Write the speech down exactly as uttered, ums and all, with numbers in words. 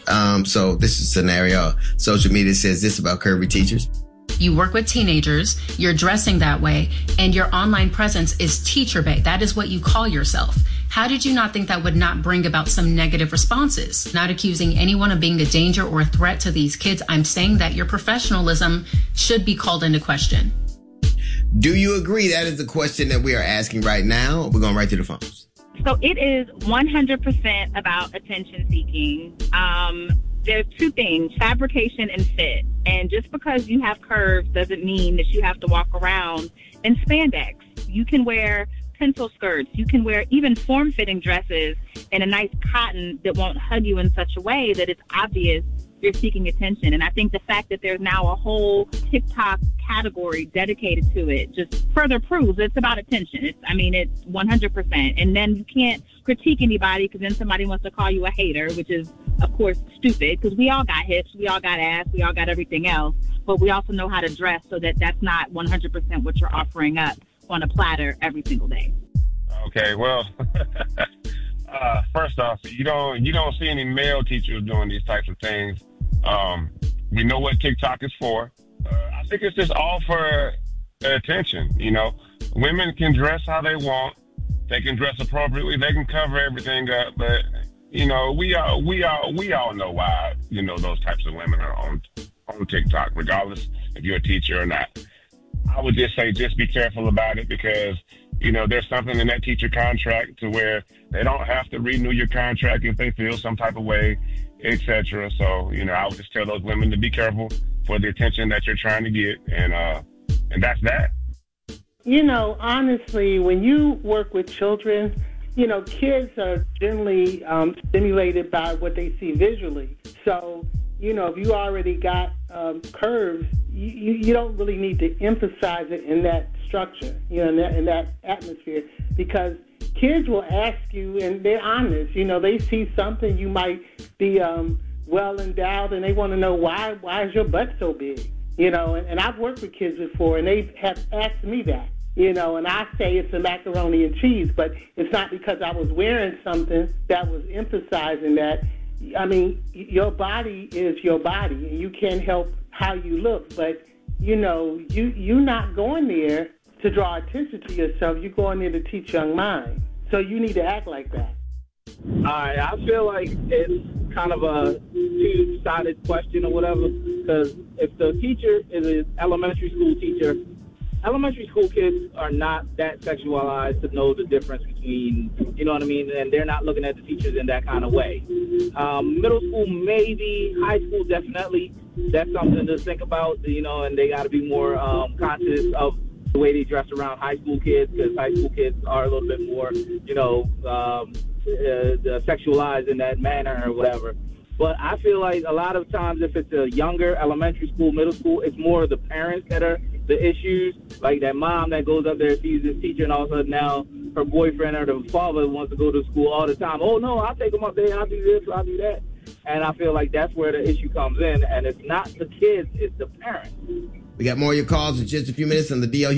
Um, so this is a scenario. Social media says this about curvy teachers. You work with teenagers, you're dressing that way, and your online presence is teacher bae. That is what you call yourself. How did you not think that would not bring about some negative responses? Not accusing anyone of being a danger or a threat to these kids. I'm saying that your professionalism should be called into question. Do you agree? That is the question that we are asking right now. We're going right to the phones. So it is one hundred percent about attention seeking. Um, there's two things, fabrication and fit. And just because you have curves doesn't mean that you have to walk around in spandex. You can wear pencil skirts. You can wear even form-fitting dresses in a nice cotton that won't hug you in such a way that it's obvious you're seeking attention. And I think the fact that there's now a whole TikTok category dedicated to it just further proves it's about attention. It's, I mean, it's one hundred percent. And then you can't critique anybody because then somebody wants to call you a hater, which is, of course, stupid because we all got hips, we all got ass, we all got everything else. But we also know how to dress so that that's not one hundred percent what you're offering up on a platter every single day. Okay, well, uh, first off, you don't you don't see any male teachers doing these types of things. Um, we know what TikTok is for. Uh, I think it's just all for attention. You know, women can dress how they want. They can dress appropriately. They can cover everything up. But you know, we all we all we all know why. You know, those types of women are on on TikTok, regardless if you're a teacher or not. I would just say, just be careful about it because you know there's something in that teacher contract to where they don't have to renew your contract if they feel some type of way, et cetera. So, you know, I would just tell those women to be careful for the attention that you're trying to get. And, uh, and that's that. You know, honestly, when you work with children, you know, kids are generally um, stimulated by what they see visually. So, you know, if you already got um, curves, you, you, you don't really need to emphasize it in that structure, you know, in that, in that atmosphere, because kids will ask you, and they're honest. You know, they see something, you might be um, well endowed, and they want to know why. Why is your butt so big? You know, and, and I've worked with kids before, and they have asked me that. You know, and I say it's a macaroni and cheese, but it's not because I was wearing something that was emphasizing that. I mean, your body is your body, and you can't help how you look. But you know, you you're not going there to draw attention to yourself. You're going there to teach young minds. So you need to act like that. All right, I feel like it's kind of a two-sided question or whatever, because if the teacher is an elementary school teacher, elementary school kids are not that sexualized to know the difference between, you know what I mean, and they're not looking at the teachers in that kind of way. Um, middle school, maybe. High school, definitely. That's something to think about, you know, and they got to be more um, conscious of the way they dress around high school kids, because high school kids are a little bit more, you know, um, uh, sexualized in that manner or whatever. But I feel like a lot of times if it's a younger elementary school, middle school, it's more the parents that are the issues, like that mom that goes up there, sees this teacher, and all of a sudden now her boyfriend or the father wants to go to school all the time. Oh, no, I'll take them up there, I'll do this, I'll do that. And I feel like that's where the issue comes in, and it's not the kids, it's the parents. We got more of your calls in just a few minutes on the D L